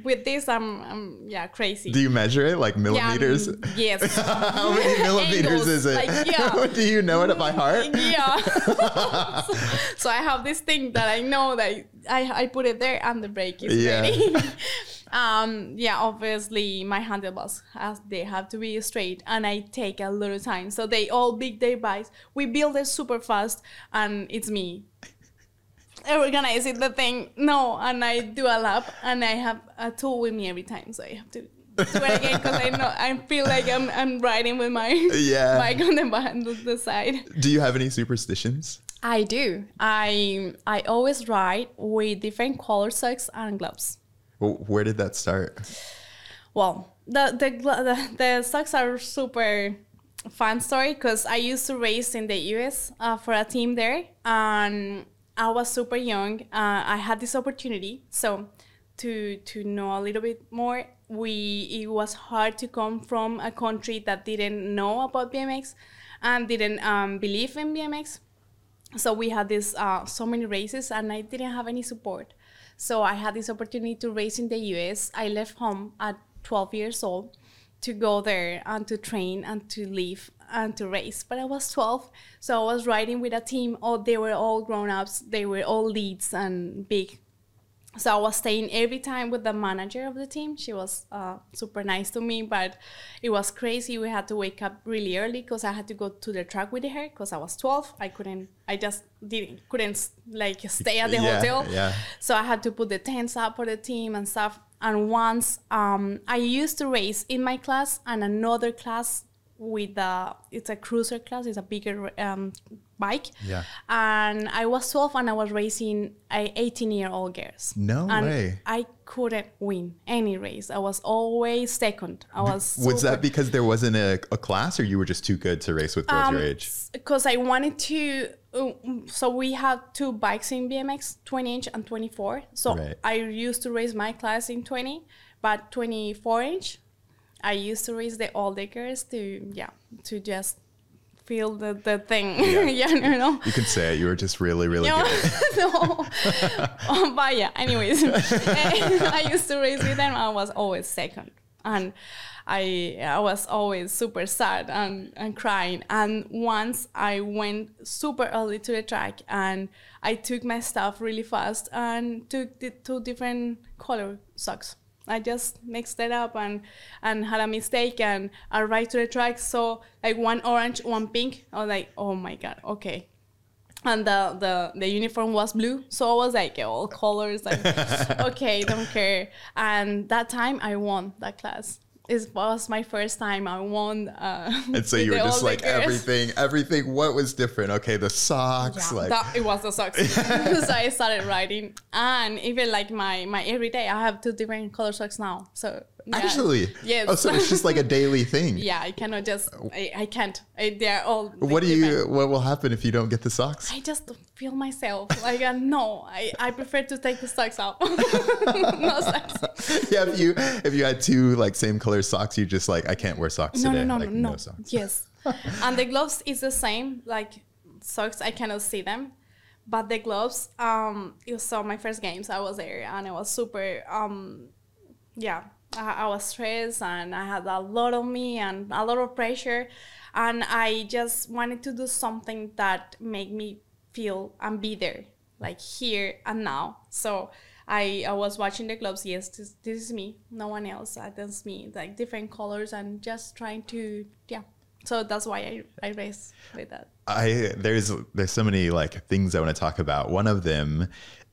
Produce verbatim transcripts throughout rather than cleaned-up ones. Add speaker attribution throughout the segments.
Speaker 1: with this, I'm, I'm yeah, crazy.
Speaker 2: Do you measure it like millimeters?
Speaker 1: Yeah, um, yes.
Speaker 2: How many millimeters
Speaker 1: Angles,
Speaker 2: is it?
Speaker 1: like, yeah.
Speaker 2: Do you know it by heart?
Speaker 1: Yeah. so, so I have this thing that I know that I, I put it there and the brake is
Speaker 2: Yeah.
Speaker 1: ready. um, yeah, obviously my handlebars, as they have to be straight, and I take a little time. So they all build their bikes. We build it super fast, and it's me. Organize it, the thing. No, and I do a lap, and I have a tool with me every time, so I have to do it again because I know I feel like I'm I'm riding with my
Speaker 2: Yeah.
Speaker 1: bike on the behind the, the side.
Speaker 2: Do you have any superstitions?
Speaker 1: I do. I I always ride with different color socks and gloves.
Speaker 2: Well, where did that start?
Speaker 1: Well, the the glo- the, the socks are super fun story because I used to race in the U S uh, for a team there, and I was super young. Uh, I had this opportunity, so to to know a little bit more, we it was hard to come from a country that didn't know about B M X and didn't um, believe in B M X. So we had this uh, so many races, and I didn't have any support. So I had this opportunity to race in the U S. I left home at twelve years old to go there and to train and to live and to race. But I was twelve, so I was riding with a team. Oh, they were all grown-ups. They were all leads and big. So I was staying every time with the manager of the team. She was uh, super nice to me, but it was crazy. We had to wake up really early because I had to go to the track with her because I was twelve. I couldn't, I just didn't, couldn't like stay at the
Speaker 2: Yeah,
Speaker 1: hotel.
Speaker 2: yeah.
Speaker 1: So I had to put the tents up for the team and stuff. And once um, I used to race in my class and another class with a, it's a cruiser class, it's a bigger um, bike.
Speaker 2: Yeah.
Speaker 1: And I was twelve and I was racing a eighteen year old girls.
Speaker 2: No
Speaker 1: and
Speaker 2: way.
Speaker 1: I couldn't win any race. I was always second. I was
Speaker 2: Was
Speaker 1: super-
Speaker 2: that because there wasn't a, a class, or you were just too good to race with girls your age?
Speaker 1: Because I wanted to, uh, so we had two bikes in B M X, twenty inch and twenty-four. So
Speaker 2: Right.
Speaker 1: I used to race my class in twenty, but twenty-four inch, I used to race the older girls to, yeah, to just feel the, the thing.
Speaker 2: Yeah.
Speaker 1: Yeah, you know.
Speaker 2: You can say it. You were just really, really
Speaker 1: No,
Speaker 2: good.
Speaker 1: no. Um, but yeah, anyways, I used to race with them. I was always second, and I I was always super sad and, and crying. And once I went super early to the track, and I took my stuff really fast and took the two different color socks. I just mixed it up and, and had a mistake, and I arrived to the track, so like one orange, one pink. I was like, oh my God, okay. And the, the, the uniform was blue, so I was like, all colors, like, okay, don't care. And that time I won that class. It was my first time I won. Uh,
Speaker 2: And so
Speaker 1: with
Speaker 2: you were
Speaker 1: the
Speaker 2: just
Speaker 1: older
Speaker 2: like
Speaker 1: girls.
Speaker 2: everything, everything. What was different? Okay, the socks,
Speaker 1: Yeah,
Speaker 2: like
Speaker 1: that, it was the socks. So I started riding, and even like my my everyday, I have two different color socks now. So yeah.
Speaker 2: actually,
Speaker 1: Yes.
Speaker 2: Oh, so it's just like a daily thing.
Speaker 1: Yeah, I cannot just. I, I can't. I, they're all.
Speaker 2: What do you?
Speaker 1: different.
Speaker 2: What will happen if you don't get the socks?
Speaker 1: I just don't feel myself. Like uh, no, I, I prefer to take the socks out. No socks.
Speaker 2: Yeah, if you if you had two like same color socks, you just like I can't wear socks
Speaker 1: No,
Speaker 2: today.
Speaker 1: no, no,
Speaker 2: like,
Speaker 1: no, no.
Speaker 2: socks.
Speaker 1: Yes, and the gloves is the same. Like socks, I cannot see them, but the gloves. Um, it was so my first games. I was there, and I was super. Um, yeah, I, I was stressed, and I had a lot of me and a lot of pressure, and I just wanted to do something that made me feel and be there, like here and now. So. I, I was watching the gloves. Yes, this, this is me. No one else. Uh, That's me. Like different colors and just trying to, yeah. So that's why I, I race with that.
Speaker 2: I there's there's so many like things I want to talk about. One of them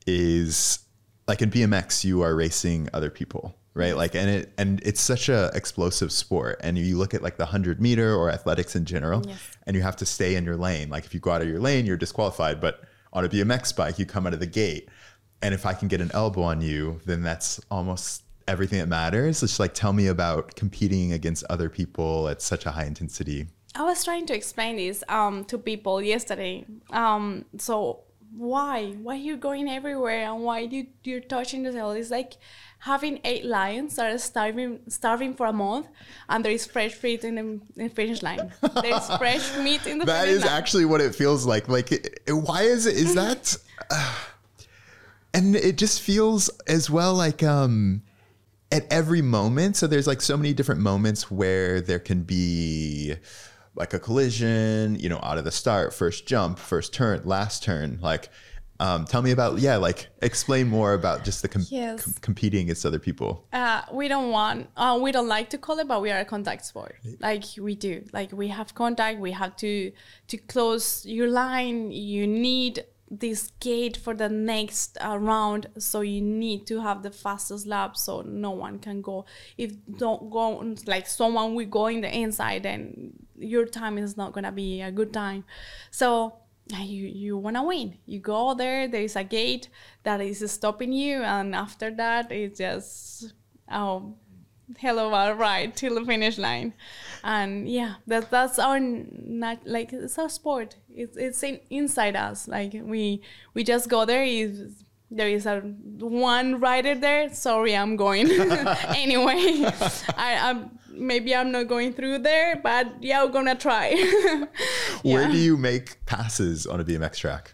Speaker 2: is like in B M X, you are racing other people, right? Like, and it and it's such a explosive sport. And you look at like the hundred meter or athletics in general,
Speaker 1: Yes.
Speaker 2: and you have to stay in your lane. Like if you go out of your lane, you're disqualified. But on a B M X bike, you come out of the gate. And if I can get an elbow on you, then that's almost everything that matters. It's just like, tell me about competing against other people at such a high intensity.
Speaker 1: I was trying to explain this um, to people yesterday. Um, so why? Why are you going everywhere? And why do you, you're touching the tail? It's like having eight lions that are starving, starving for a month, and there is fresh meat in the, in the finish line. There's fresh meat in the
Speaker 2: That
Speaker 1: finish
Speaker 2: is
Speaker 1: line.
Speaker 2: actually what it feels like. Like, it, it- why is it? Is that? Uh, and it just feels as well like, um, at every moment. So there's like so many different moments where there can be like a collision, you know, out of the start, first jump, first turn, last turn. Like, um, tell me about, yeah, like explain more about just the com-
Speaker 1: Yes.
Speaker 2: com- competing against other people.
Speaker 1: Uh, we don't want, uh, we don't like to call it, but we are a contact sport. Like we do, like we have contact. We have to to close your line. You need this gate for the next uh, round, so you need to have the fastest lap, so no one can go. If don't go, like someone will go in the inside, then your time is not gonna be a good time. So you you want to win. You go there, there is a gate that is stopping you, and after that it's just oh hell of a ride till the finish line. And yeah, that that's our not like it's our sport. It's it's in, inside us. Like we we just go there. Is there is a one rider there? Sorry, I'm going anyway. I I'm maybe I'm not going through there, but yeah, we're gonna try.
Speaker 2: Where
Speaker 1: Yeah.
Speaker 2: do you make passes on a B M X track?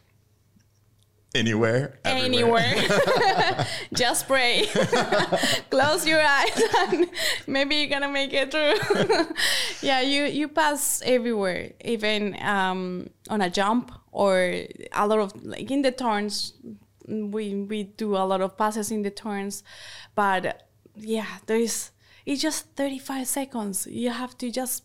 Speaker 2: Anywhere? Everywhere.
Speaker 1: Anywhere. Just pray. Close your eyes and maybe you're gonna make it through. Yeah, you, you pass everywhere, even um, on a jump or a lot of, like in the turns, we, we do a lot of passes in the turns. But yeah, there is, it's just thirty-five seconds. You have to just,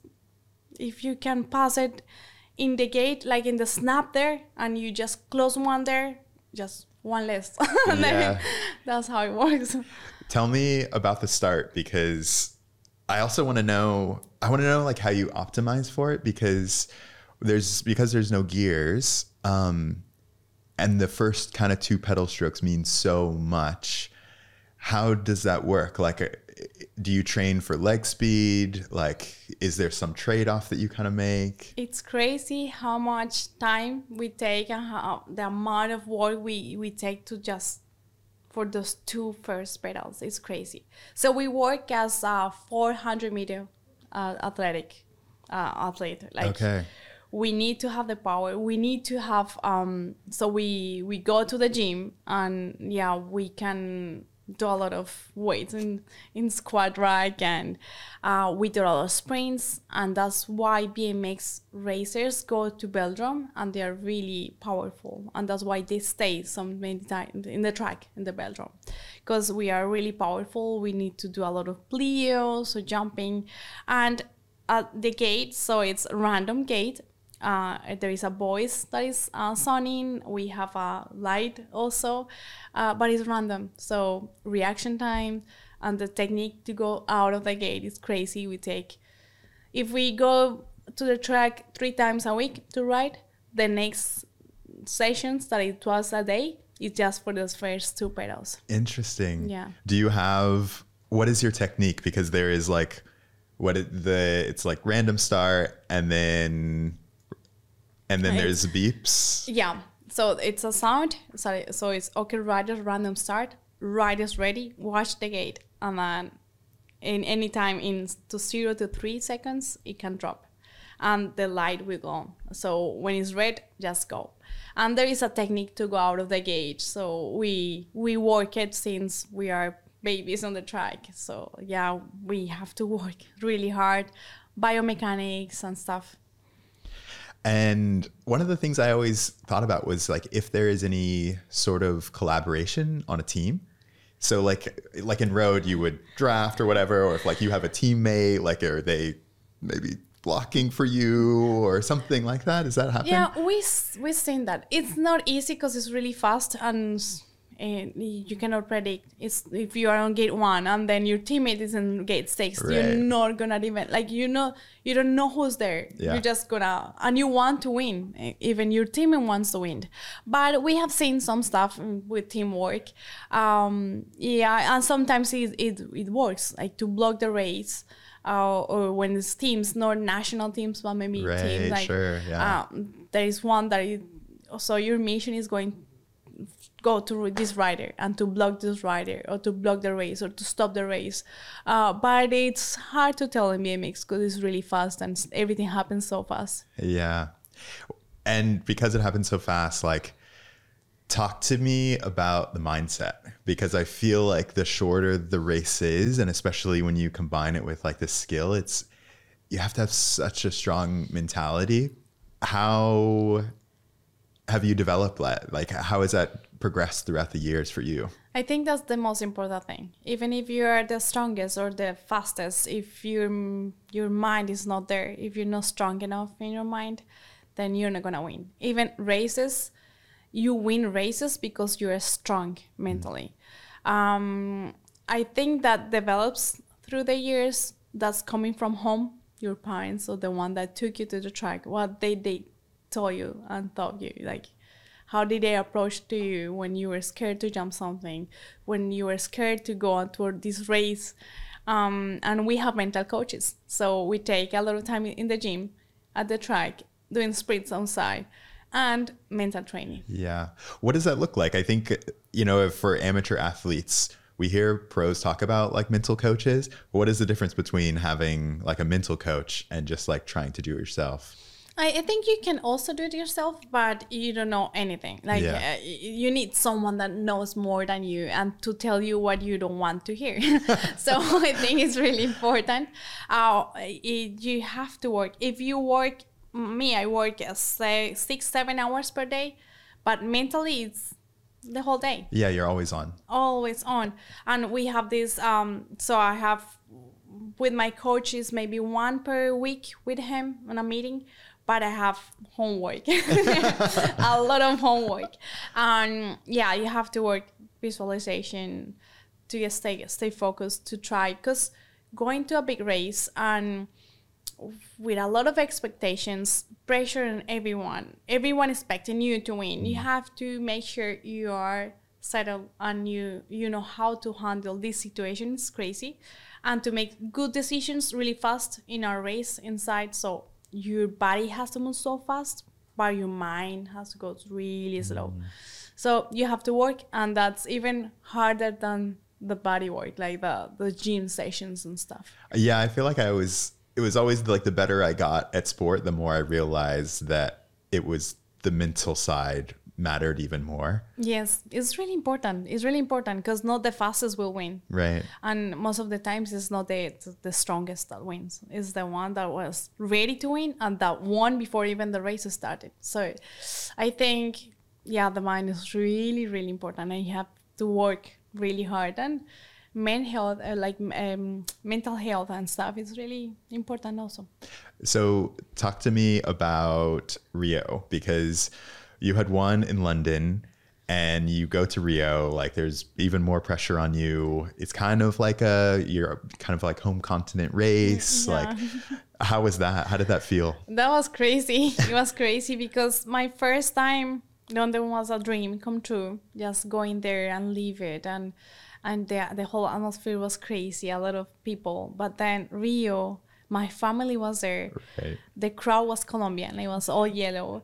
Speaker 1: if you can pass it in the gate, like in the snap there, and you just close one there, just one less. And then
Speaker 2: Yeah.
Speaker 1: that's how it works.
Speaker 2: Tell me about the start, because I also want to know, I want to know like how you optimize for it, because there's, because there's no gears, um, and the first kind of two pedal strokes mean so much. How does that work? Like, uh, do you train for leg speed? Like, is there some trade-off that you kind of make?
Speaker 1: It's crazy how much time we take and how the amount of work we, we take to just for those two first pedals. It's crazy. So we work as a four hundred meter uh, athletic uh, athlete. Like
Speaker 2: Okay.
Speaker 1: we need to have the power. We need to have um. So we we go to the gym and yeah, we can do a lot of weights in, in squat rack, and uh, we do a lot of sprints, and that's why B M X racers go to velodrome and they're really powerful, and that's why they stay so many times in the track in the velodrome, because we are really powerful. We need to do a lot of plyo, so jumping, and at the gate, so it's a random gate. Uh, there is a voice that is uh, sounding. We have a light also, uh, but it's random. So reaction time and the technique to go out of the gate is crazy. We take, if we go to the track three times a week to ride, the next sessions that it was a day is just for those first two pedals.
Speaker 2: Interesting.
Speaker 1: Yeah.
Speaker 2: Do you have, what is your technique? Because there is like, what it, the, it's like random start and then, and then
Speaker 1: Right.
Speaker 2: there's beeps.
Speaker 1: Yeah, so it's a sound. So, so it's okay, rider, random start, riders ready, watch the gate, and then in any time in to zero to three seconds, it can drop, and the light will go on. So when it's red, just go. And there is a technique to go out of the gate. So we we work it since we are babies on the track. So yeah, we have to work really hard, biomechanics and stuff.
Speaker 2: And one of the things I always thought about was like if there is any sort of collaboration on a team. So like like in road you would draft or whatever, or if like you have a teammate, like are they maybe blocking for you or something like that? Does that happen?
Speaker 1: Yeah, we s- we've seen that. It's not easy because it's really fast and uh, you cannot predict. It's if you are on gate one and then your teammate is in gate six,
Speaker 2: Right.
Speaker 1: you're not gonna even like you know you don't know who's there.
Speaker 2: Yeah.
Speaker 1: You're just gonna and you want to win. eh, Even your teammate wants to win. But we have seen some stuff with teamwork. Um, yeah, and sometimes it it, it works like to block the race. Uh, or when it's teams, not national teams, but maybe
Speaker 2: Right,
Speaker 1: teams like
Speaker 2: sure, yeah.
Speaker 1: um, there is one that is, so your mission is going go to this rider and to block this rider or to block the race or to stop the race. Uh, but it's hard to tell in B M X because it's really fast and s- everything happens so fast.
Speaker 2: Yeah. And because it happens so fast, like Talk to me about the mindset, because I feel like the shorter the race is, and especially when you combine it with like the skill, it's, you have to have such a strong mentality. How have you developed that? Like, how has that progressed throughout the years for you?
Speaker 1: I think that's the most important thing. Even if you are the strongest or the fastest, if your your mind is not there, if you're not strong enough in your mind, then you're not gonna win. Even races, you win races because you're strong mentally. Mm. Um, I think that develops through the years. That's coming from home, your parents or the one that took you to the track. What they they told you and taught you, like. How did they approach to you when you were scared to jump something, when you were scared to go on toward this race? Um, and we have mental coaches. So we take a lot of time in the gym, at the track, doing sprints outside, and mental training.
Speaker 2: Yeah. What does that look like? I think, you know, for amateur athletes, we hear pros talk about like mental coaches. What is the difference between having like a mental coach and just like trying to do it yourself?
Speaker 1: I think you can also do it yourself, but you don't know anything. Like yeah. uh, you need someone that knows more than you and to tell you what you don't want to hear. So I think it's really important. Uh, it, you have to work. If you work, me, I work uh, say six, seven hours per day, but mentally it's the whole day.
Speaker 2: Yeah, you're always on.
Speaker 1: Always on. And we have this, um, so I have with my coaches maybe one per week with him on a meeting. But I have homework, a lot of homework. And yeah, you have to work visualization to stay stay focused, to try. Because going to a big race and with a lot of expectations, pressure on everyone, everyone expecting you to win, you have to make sure you are settled and you, you know how to handle these situations, crazy, and to make good decisions really fast in our race inside. So your body has to move so fast, but your mind has to go really slow. Mm. So you have to work, and that's even harder than the body work, like the, the gym sessions and stuff.
Speaker 2: Yeah, I feel like I was, it was always like the better I got at sport, the more I realized that it was the mental side mattered even more.
Speaker 1: Yes, it's really important. It's really important because not the fastest will win.
Speaker 2: Right.
Speaker 1: And most of the times it's not the the strongest that wins. It's the one that was ready to win and that won before even the race started. So I think, yeah, the mind is really, really important, and you have to work really hard. And mental health, uh, like um, mental health and stuff is really important also.
Speaker 2: So talk to me about Rio, because you had won in London and you go to Rio, like there's even more pressure on you. It's kind of like a, you're kind of like home continent race. Yeah. Like, how was that? How did that feel?
Speaker 1: That was crazy. It was crazy because my first time, London was a dream come true. Just going there and leave it. And, and the, the whole atmosphere was crazy. A lot of people. But then Rio, my family was there. Right. The crowd was Colombian. It was all yellow.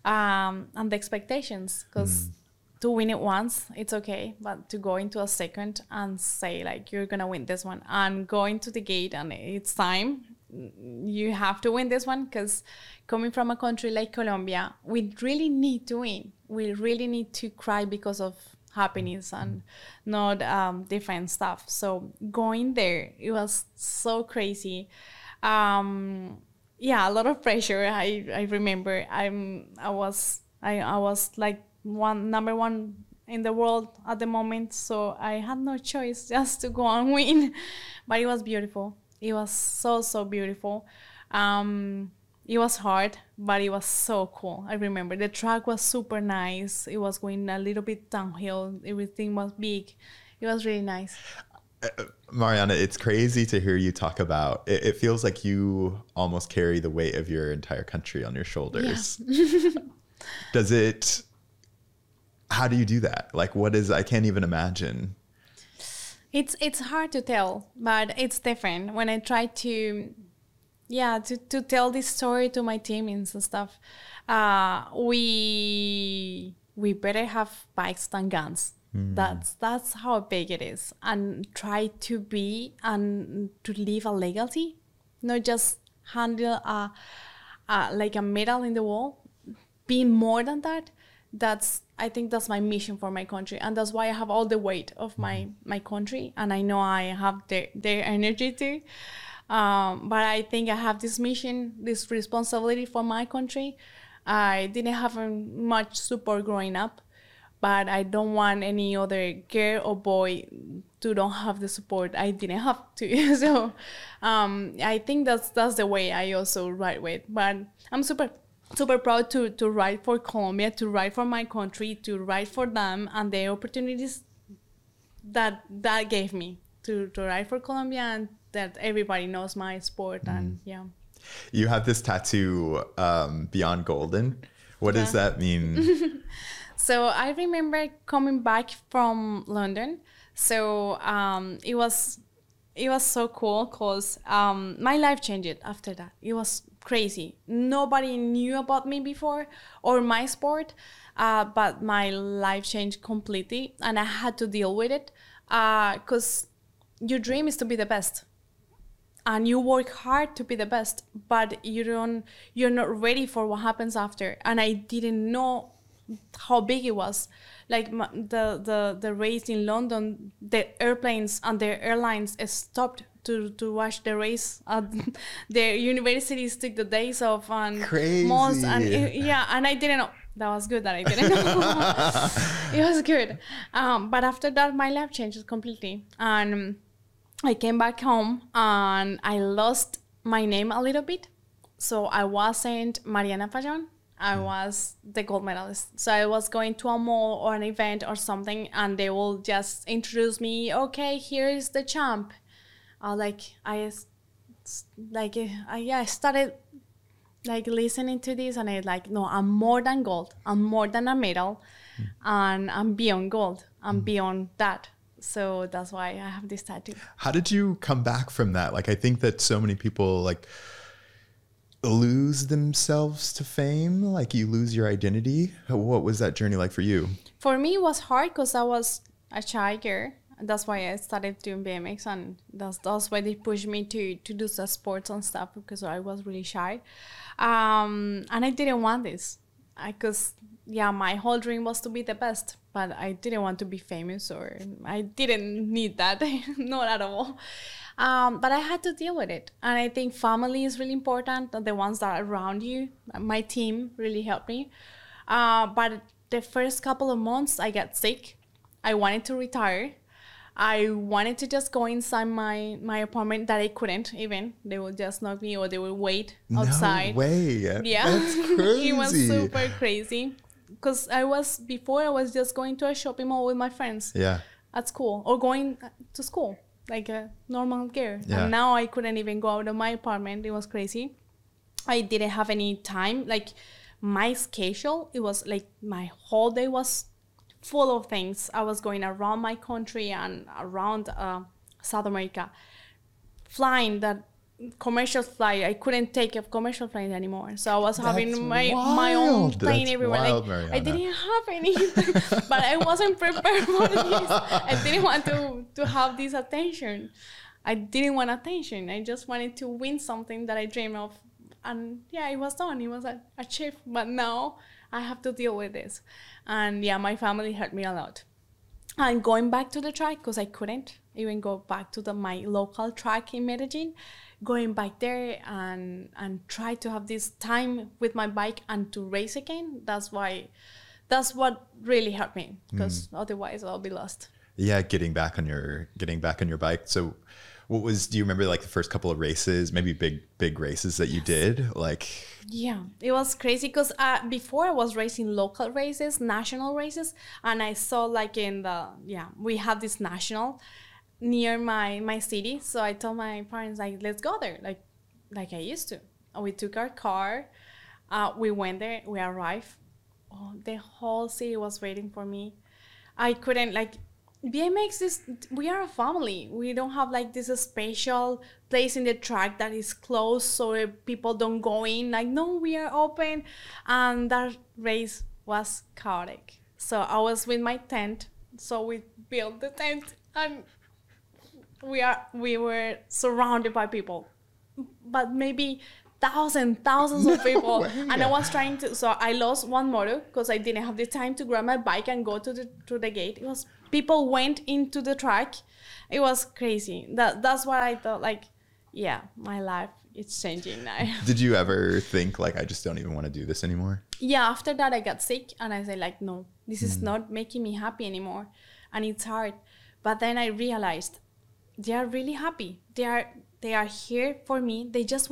Speaker 1: Um, and the expectations, because mm. to win it once, it's okay. But to go into a second and say, like, you're going to win this one and go into the gate and it's time, you have to win this one, because coming from a country like Colombia, we really need to win. We really need to cry because of happiness and not um, different stuff. So going there, it was so crazy. Um, yeah, a lot of pressure. I, I remember I'm I was I, I was like one number one in the world at the moment, so I had no choice just to go and win. But it was beautiful. It was so so beautiful. Um, it was hard, but it was so cool. I remember the track was super nice. It was going a little bit downhill. Everything was big. It was really nice.
Speaker 2: Uh, Mariana, it's crazy to hear you talk about it. It feels like you almost carry the weight of your entire country on your shoulders. Yeah. Does it, how do you do that? Like, what is, I can't even imagine.
Speaker 1: It's, it's hard to tell, but it's different when I try to, yeah, to, to tell this story to my teammates and stuff. Uh, we, we better have bikes than guns. Mm. That's that's how big it is, and try to be and to live a legacy, not just handle a, a like a medal in the wall. Be more than that, that's I think that's my mission for my country, and that's why I have all the weight of my my country, and I know I have their their energy too. Um, but I think I have this mission, this responsibility for my country. I didn't have much support growing up, but I don't want any other girl or boy to don't have the support I didn't have to. So um, I think that's that's the way I also ride with. But I'm super super proud to to ride for Colombia, to ride for my country, to ride for them, and the opportunities that that gave me to to ride for Colombia, and that everybody knows my sport. Mm. And yeah.
Speaker 2: You have this tattoo, um, Beyond Golden. What yeah. does that mean?
Speaker 1: So I remember coming back from London. So um, it was it was so cool because um, my life changed after that. It was crazy. Nobody knew about me before or my sport, uh, but my life changed completely, and I had to deal with it because uh, your dream is to be the best. And you work hard to be the best, but you don't, you're not ready for what happens after. And I didn't know how big it was. Like my, the, the, the race in London, the airplanes and the airlines stopped to, to watch the race. Uh, the universities took the days off and
Speaker 2: Crazy.
Speaker 1: months. And it, yeah, and I didn't know. That was good that I didn't know. It was good. Um, but after that, my life changed completely. And I came back home and I lost my name a little bit. So I wasn't Mariana Fajon. I was the gold medalist. So I was going to a mall or an event or something, and they will just introduce me. Okay, here is the champ. Uh, like I, like I, yeah, I started like listening to this, and I like, no, I'm more than gold. I'm more than a medal, mm. and I'm beyond gold. I'm mm. beyond that. So that's why I have this tattoo.
Speaker 2: How did you come back from that? Like, I think that so many people like lose themselves to fame. Like you lose your identity. What was that journey like for you?
Speaker 1: For me, it was hard because I was a shy girl. That's why I started doing B M X, and that's that's why they pushed me to to do some sports and stuff, because I was really shy, um, and I didn't want this. I cause yeah, my whole dream was to be the best, but I didn't want to be famous, or I didn't need that, not at all. Um, but I had to deal with it, and I think family is really important. The ones that are around you, my team really helped me. Uh, but the first couple of months, I got sick. I wanted to retire. I wanted to just go inside my, my apartment that I couldn't even. They would just knock me, or they would wait outside.
Speaker 2: No way.
Speaker 1: Yeah.
Speaker 2: That's crazy.
Speaker 1: It was super crazy. Because I was, before I was just going to a shopping mall with my friends.
Speaker 2: Yeah.
Speaker 1: At school, or going to school like a normal girl.
Speaker 2: Yeah.
Speaker 1: And now I couldn't even go out of my apartment. It was crazy. I didn't have any time. Like my schedule, it was like my whole day was full of things. I was going around my country and around uh, South America, flying that commercial flight. I couldn't take a commercial flight anymore, so I was
Speaker 2: That's
Speaker 1: having my
Speaker 2: wild.
Speaker 1: my own plane
Speaker 2: That's
Speaker 1: everywhere.
Speaker 2: wild,
Speaker 1: like
Speaker 2: Mariana.
Speaker 1: I didn't have any, but I wasn't prepared for this. I didn't want to to have this attention. I didn't want attention. I just wanted to win something that I dreamed of, and yeah, it was done. It was a, achieved. But now I have to deal with this. And yeah, my family helped me a lot. And going back to the track, because I couldn't even go back to the my local track in Medellin, going back there and and try to have this time with my bike and to race again, that's why, that's what really helped me, because mm. otherwise I'll be lost.
Speaker 2: Yeah, getting back on your getting back on your bike. So what was, do you remember like the first couple of races, maybe big, big races that you did? Like,
Speaker 1: yeah, it was crazy because uh, before I was racing local races, national races, and I saw like in the, yeah, we have this national near my, my city. So I told my parents, like, let's go there, like, like I used to. And we took our car, uh, we went there, we arrived. Oh, the whole city was waiting for me. I couldn't, like, B M X is, we are a family. We don't have like this special place in the track that is closed so people don't go in. Like, no, we are open. And that race was chaotic. So I was with my tent. So we built the tent and we are we were surrounded by people. But maybe thousands, thousands of people.
Speaker 2: way.
Speaker 1: And I was trying to, so I lost one motor because I didn't have the time to grab my bike and go to the to the gate. It was, people went into the track. It was crazy. That That's what I thought, like, yeah, my life is changing now.
Speaker 2: Did you ever think like, I just don't even want to do this anymore?
Speaker 1: Yeah, after that I got sick and I said like, no, this is mm. not making me happy anymore. And it's hard. But then I realized they are really happy. They are they are here for me. They just want